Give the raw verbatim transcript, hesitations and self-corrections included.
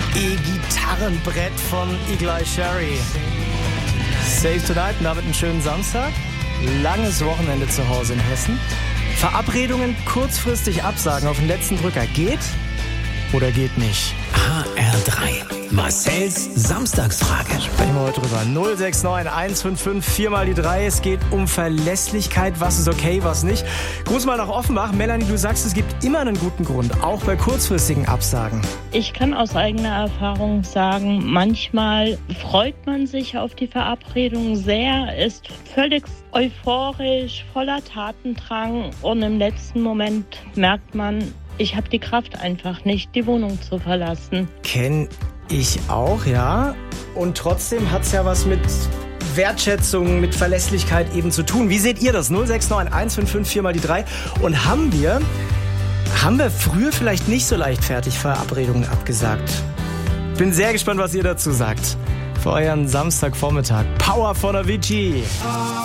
E-Gitarrenbrett von Eagle Eye Cherry. Save Tonight und damit einen schönen Samstag. Langes Wochenende zu Hause in Hessen. Verabredungen kurzfristig absagen auf den letzten Drücker. Geht oder geht nicht? H R drei. Marcells Samstagsfrage. Sprechen wir heute drüber. null sechs neun eins fünf fünf vier mal die drei. Es geht um Verlässlichkeit. Was ist okay, was nicht? Gruß mal nach Offenbach. Melanie, du sagst, es gibt immer einen guten Grund, auch bei kurzfristigen Absagen. Ich kann aus eigener Erfahrung sagen, manchmal freut man sich auf die Verabredung sehr, ist völlig euphorisch, voller Tatendrang und im letzten Moment merkt man, ich habe die Kraft einfach nicht, die Wohnung zu verlassen. Kenn ich auch, ja. Und trotzdem hat es ja was mit Wertschätzung, mit Verlässlichkeit eben zu tun. Wie seht ihr das? null sechs neun eins fünf fünf vier mal die drei. Und haben wir, haben wir früher vielleicht nicht so leichtfertig Verabredungen abgesagt? Bin sehr gespannt, was ihr dazu sagt. Für euren Samstagvormittag. Power von Avicii.